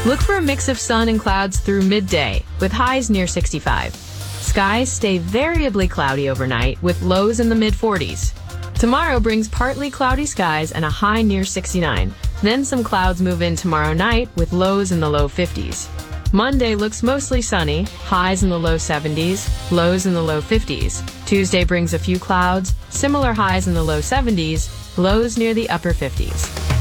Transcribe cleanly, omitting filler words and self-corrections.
Look for a mix of sun and clouds through midday, with highs near 65. Skies stay variably cloudy overnight, with lows in the mid-40s. Tomorrow brings partly cloudy skies and a high near 69. Then some clouds move in tomorrow night, with lows in the low 50s. Monday looks mostly sunny, highs in the low 70s, lows in the low 50s. Tuesday brings a few clouds, similar highs in the low 70s, lows near the upper 50s.